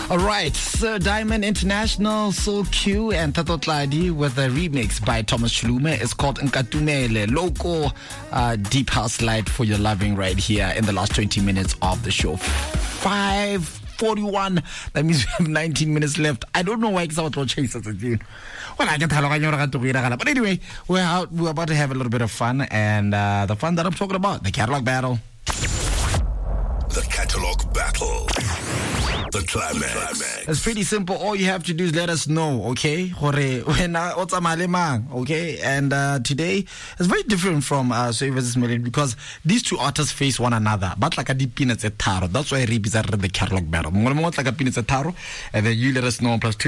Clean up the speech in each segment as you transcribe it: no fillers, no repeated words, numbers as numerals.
All right, Sir Diamond International, Soul Q, and Tato Tladi with a remix by Thomas Chulume. It's called Nkatumele, local deep house light for your loving right here in the last 20 minutes of the show. 5:41. That means we have 19 minutes left. I don't know why it's out of chase as a tune. Well, I can't but anyway, we're about to have a little bit of fun, and the fun that I'm talking about, the catalog battle. The catalog battle. The climax. It's pretty simple. All you have to do is let us know, okay? Okay? And today is very different from Soy vs. Million because these two artists face one another. But like a deep peanuts at Taro. That's why I represented the catalog battle. Like a peanuts at Taro. And then you let us know plus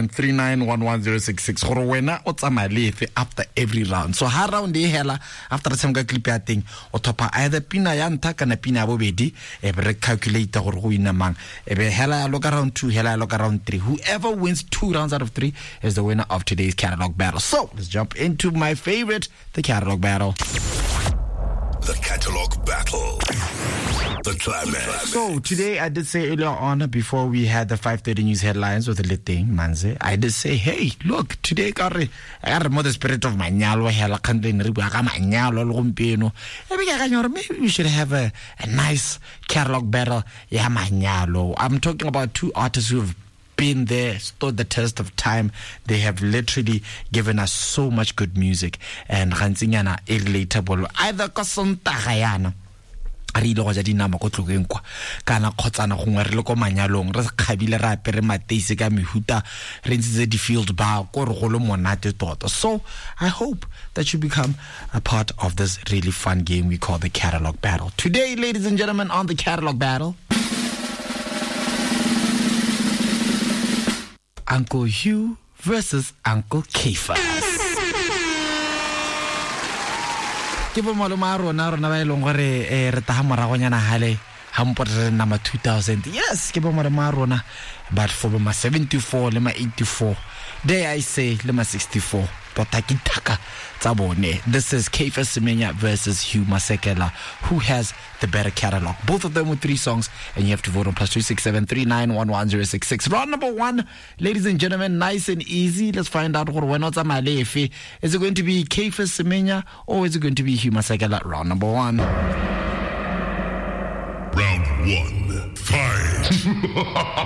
267-391106. After every round. So her round day hela after some clip thing or top either pina yan tak and a pina bobedi a calculator or win among hela look around 2, hela look around 3. Whoever wins 2 rounds out of 3 is the winner of today's catalog battle. So let's jump into my favorite, the catalog battle. The catalog battle. The climax. So today I did say earlier on before we had the 5:30 news headlines with the lit thing, Manze, I did say, hey, look, today I got more the spirit of Manyalo hela kandin ribu Manyalo lumpino. Maybe we should have a nice catalog battle. Yeah, Manyalo. I'm talking about 2 artists who have been there, stood the test of time. They have literally given us so much good music, and Ranzinyana relatable either Kosontagayana re ile go ja dinama go tlogeng kwa kana khotsana gongwe re le ko manyalong re khabile ra apere mateise ka mehuta re ntse di field ba go re go le monate tota. So I hope that you become a part of this really fun game we call the catalog battle. Today, ladies and gentlemen, on the catalog battle, Uncle Hugh versus Uncle Kefas. Ke bo maloma rona ba ilong gore re ta moragonyana hale hampore number 2000. Yes, ke bo maloma rona, but for my 74 le ma 84 there I say le ma 64 totakitaka tsabone. This is Kefas Semenya versus Hugh Masekela, who has the better catalog. Both of them with 3 songs, and you have to vote on plus 267-391106. Round number 1, ladies and gentlemen, nice and easy. Let's find out when is it going to be Kefas Semenya or is it going to be Hugh Masekela? Round number 1. Round 1. Fight.